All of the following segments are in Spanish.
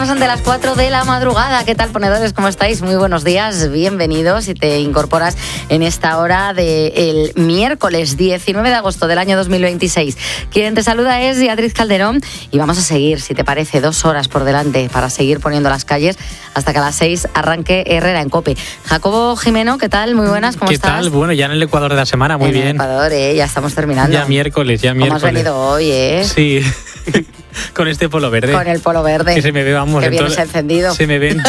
De las 4 de la madrugada. ¿Qué tal, ponedores? ¿Cómo estáis? Muy buenos días, bienvenidos si te incorporas en esta hora del miércoles 19 de agosto del año 2026. Quien te saluda es Beatriz Calderón y vamos a seguir, si te parece, 2 horas por delante para seguir poniendo las calles hasta que a las 6 arranque Herrera en COPE. Jacobo Jimeno, ¿qué tal? Muy buenas, ¿cómo estás? ¿Qué tal? Bueno, ya en el Ecuador de la semana, muy bien. En el Ecuador, ya estamos terminando. Ya miércoles. ¿Cómo has venido hoy, Sí, con este polo verde. Con el polo verde. Que se me ve, vamos, que vienes encendido. Se me ven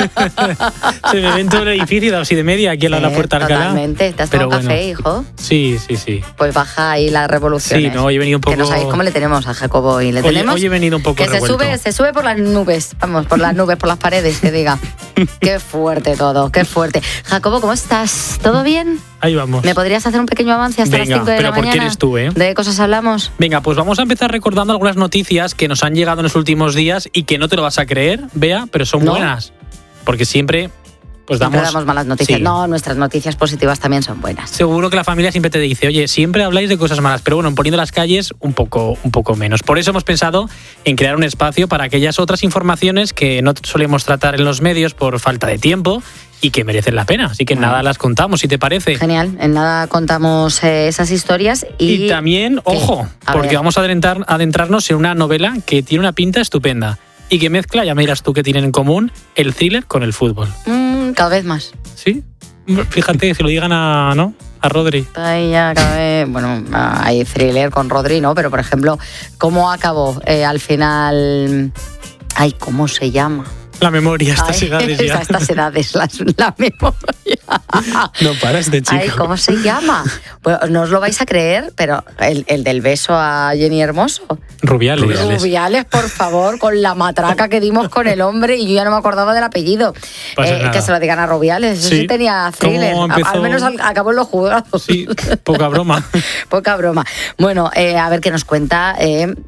todo el edificio de así de media aquí a la puerta de Alcalá. Totalmente. ¿Te has tomado un café, hijo? Sí. Pues baja ahí las revoluciones. Sí, no, hoy he venido un poco... Que no sabéis cómo le tenemos a Jacobo hoy. Hoy he venido un poco que revuelto. se sube por las nubes. Vamos, por las nubes, por las paredes, que diga. Qué fuerte todo, qué fuerte. Jacobo, ¿cómo estás? ¿Todo bien? Ahí vamos. ¿Me podrías hacer un pequeño avance hasta las 5 de la mañana? Pero ¿por qué eres tú, ¿De qué cosas hablamos? Venga, pues vamos a empezar recordando algunas noticias que nos han llegado en los últimos días y que no te lo vas a creer, Bea, pero son buenas. Porque siempre pues damos malas noticias. Sí. No, nuestras noticias positivas también son buenas. Seguro que la familia siempre te dice, oye, siempre habláis de cosas malas, pero bueno, en Poniendo las calles un poco menos. Por eso hemos pensado en crear un espacio para aquellas otras informaciones que no solemos tratar en los medios por falta de tiempo y que merecen la pena. Así que nada, las contamos, si te parece. Genial, en nada contamos esas historias. Y también, ojo, porque vamos a adentrarnos en una novela que tiene una pinta estupenda y que mezcla, ya me dirás tú qué tienen en común, el thriller con el fútbol. Cada vez más. ¿Sí? Fíjate, si lo digan a Rodri. Ay, ya cada vez, bueno, hay thriller con Rodri, ¿no? Pero, por ejemplo, ¿cómo acabó al final? Ay, ¿cómo se llama? La memoria, estas edades ya. Estas edades, la memoria. No paras de chico. Ay, ¿cómo se llama? Pues no os lo vais a creer, pero el del beso a Jenny Hermoso. Rubiales, por favor, con la matraca que dimos con el hombre y yo ya no me acordaba del apellido. Que se lo digan a Rubiales, eso sí tenía thriller. Al menos acabó en los juzgados. Sí, poca broma. Poca broma. Bueno, a ver qué nos cuenta.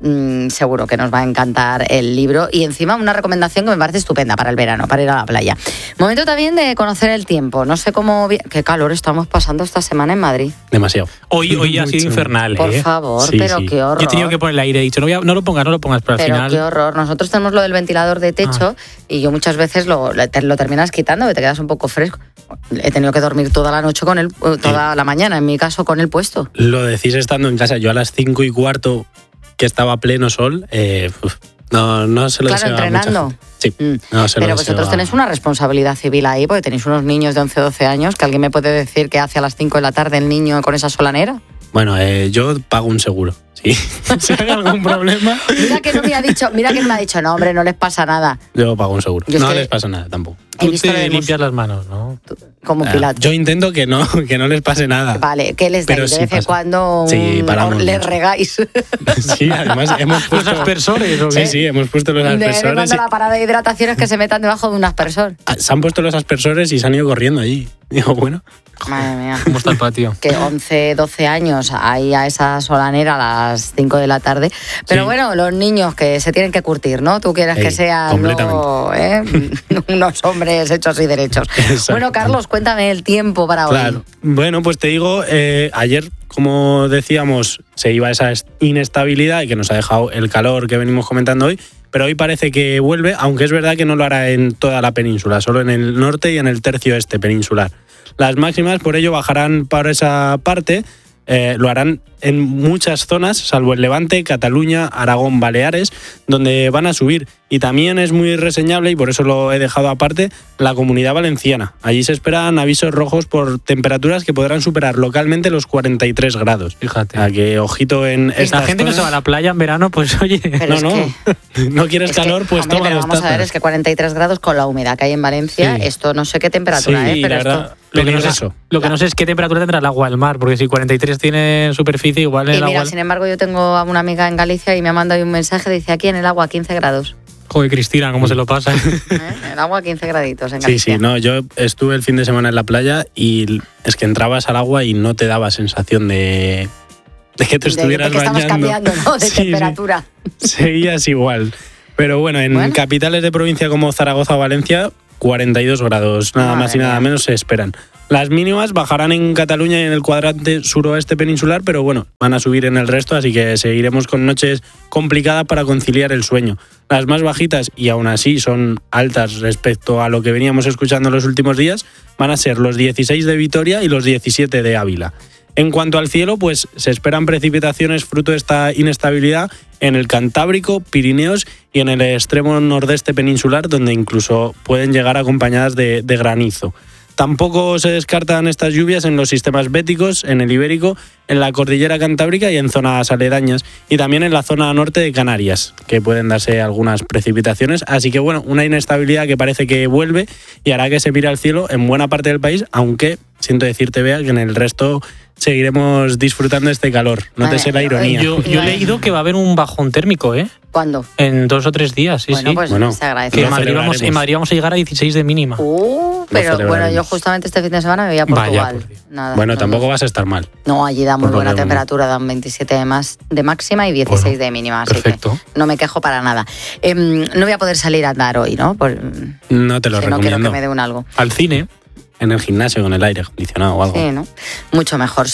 Seguro que nos va a encantar el libro y encima una recomendación que me parece estupenda para el verano, para ir a la playa. Momento también de conocer el tiempo. No sé cómo... Qué calor estamos pasando esta semana en Madrid. Demasiado. Hoy ha sido infernal. Por favor, sí, pero sí. qué horror. Yo he tenido que poner el aire. He dicho, no lo pongas, pero al final... Qué horror. Nosotros tenemos lo del ventilador de techo y yo muchas veces lo terminas quitando y te quedas un poco fresco. He tenido que dormir toda la noche con él, toda la mañana, en mi caso, con él puesto. Lo decís estando en casa. Yo a las 5:15, que estaba a pleno sol... No se lo claro, entrenando. Sí, pero vosotros tenéis una responsabilidad civil ahí, porque tenéis unos niños de 11 o 12 años, que alguien me puede decir qué hace a las 5 de la tarde el niño con esa solanera. Bueno, yo pago un seguro, sí. Si hay algún problema. Mira que no me ha dicho, no, hombre, no les pasa nada. Yo pago un seguro. No les pasa nada tampoco. Tú te limpias las manos, ¿no? Como Pilato. Yo intento que no les pase nada. Vale, ¿qué les dais? De vez en cuando les regáis. Sí, además hemos puesto... los aspersores, ¿o qué? Sí, hemos puesto los aspersores. De vez en cuando la parada de hidratación es que se metan debajo de un aspersor. Se han puesto los aspersores y se han ido corriendo allí. Digo, bueno... Madre mía. ¿Cómo está el patio? Que 11, 12 años ahí a esa solanera a las 5 de la tarde. Pero bueno, los niños que se tienen que curtir, ¿no? Tú quieres que sean unos hombres hechos y derechos. Exacto. Bueno, Carlos, cuéntame el tiempo para hoy. Bueno, pues te digo, ayer, como decíamos, se iba esa inestabilidad y que nos ha dejado el calor que venimos comentando hoy. Pero hoy parece que vuelve, aunque es verdad que no lo hará en toda la península, solo en el norte y en el tercio este peninsular. Las máximas por ello bajarán para esa parte, lo harán en muchas zonas, salvo el Levante, Cataluña, Aragón, Baleares, donde van a subir. Y también es muy reseñable, y por eso lo he dejado aparte, la Comunidad Valenciana. Allí se esperan avisos rojos por temperaturas que podrán superar localmente los 43 grados. Fíjate. A que ojito en estas La gente zonas. no se va a la playa en verano, pues oye... Pero no quieres calor, pues hombre, toma pero los vamos a ver, es que 43 grados con la humedad que hay en Valencia, esto no sé qué temperatura es, pero la verdad, esto... Lo que no sé es qué temperatura tendrá el agua del mar, porque si 43 tiene superficie, igual en el agua... Sin embargo, yo tengo a una amiga en Galicia y me ha mandado un mensaje, dice aquí en el agua 15 grados. Joder, Cristina, ¿cómo se lo pasa? El agua 15 graditos en Galicia. Sí, no, yo estuve el fin de semana en la playa y es que entrabas al agua y no te daba sensación de que te estuvieras bañando. Estabas cambiando, ¿no? De temperatura. Sí. Seguías igual. Pero bueno, en capitales de provincia como Zaragoza o Valencia, 42 grados, nada más y nada menos se esperan. Las mínimas bajarán en Cataluña y en el cuadrante suroeste peninsular, pero bueno, van a subir en el resto, así que seguiremos con noches complicadas para conciliar el sueño. Las más bajitas, y aún así son altas respecto a lo que veníamos escuchando en los últimos días, van a ser los 16 de Vitoria y los 17 de Ávila. En cuanto al cielo, pues se esperan precipitaciones fruto de esta inestabilidad en el Cantábrico, Pirineos y en el extremo nordeste peninsular, donde incluso pueden llegar acompañadas de granizo. Tampoco se descartan estas lluvias en los sistemas béticos, en el Ibérico, en la cordillera cantábrica y en zonas aledañas, y también en la zona norte de Canarias, que pueden darse algunas precipitaciones. Así que bueno, una inestabilidad que parece que vuelve y hará que se mire al cielo en buena parte del país, aunque siento decirte, Bea, que en el resto seguiremos disfrutando de este calor. Nótese la ironía. Yo he leído que va a haber un bajón térmico, ¿eh? ¿Cuándo? En 2 o 3 días, sí, bueno, sí. Pues bueno, se agradece. Que en Madrid vamos a llegar a 16 de mínima. Pero bueno, yo justamente este fin de semana me voy a Portugal. Vaya, bueno, tampoco vas a estar mal. No, allí da muy Por buena lo que temperatura, dan 27 de máxima y 16 de mínima, así perfecto. que no me quejo para nada. No voy a poder salir a andar hoy, ¿no? No te lo recomiendo. No quiero que me dé un algo. Al cine. En el gimnasio con el aire acondicionado o algo. Sí, ¿no? Mucho mejor.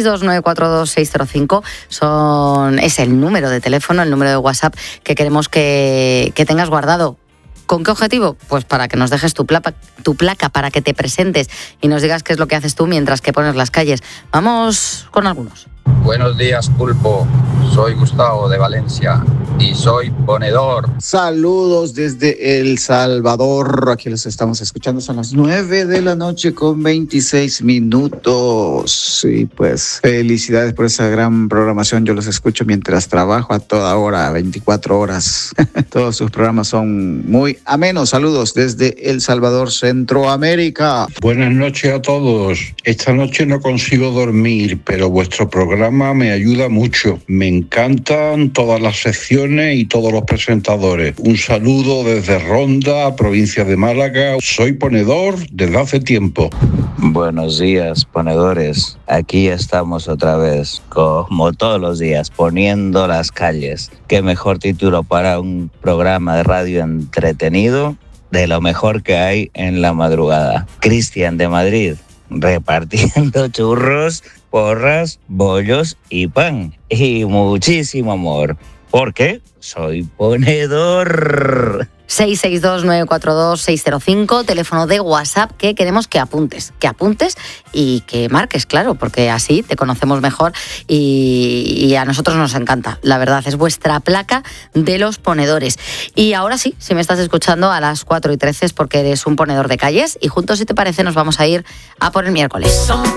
662942605 es el número de teléfono, el número de WhatsApp que queremos que tengas guardado. ¿Con qué objetivo? Pues para que nos dejes tu placa, para que te presentes y nos digas qué es lo que haces tú mientras que pones las calles. Vamos con algunos. Buenos días, Pulpo. Soy Gustavo de Valencia y soy ponedor. Saludos desde El Salvador. Aquí los estamos escuchando. Son las 9 de la noche con 26 minutos. Y pues felicidades por esa gran programación. Yo los escucho mientras trabajo a toda hora, 24 horas. Todos sus programas son muy amenos. Saludos desde El Salvador, Centroamérica. Buenas noches a todos. Esta noche no consigo dormir, pero vuestro programa me ayuda mucho. Me encantan todas las secciones y todos los presentadores. Un saludo desde Ronda, provincia de Málaga. Soy ponedor desde hace tiempo. Buenos días, ponedores. Aquí estamos otra vez, como todos los días, poniendo las calles. Qué mejor título para un programa de radio entretenido, de lo mejor que hay en la madrugada. Cristian de Madrid, repartiendo churros, porras, bollos y pan. Y muchísimo amor. Porque soy ponedor. 662942605, teléfono de WhatsApp que queremos que apuntes y que marques, claro, porque así te conocemos mejor y a nosotros nos encanta. La verdad, es vuestra placa de los ponedores. Y ahora sí, si me estás escuchando a las 4:13 es porque eres un ponedor de calles y juntos, si te parece, nos vamos a ir a por el miércoles.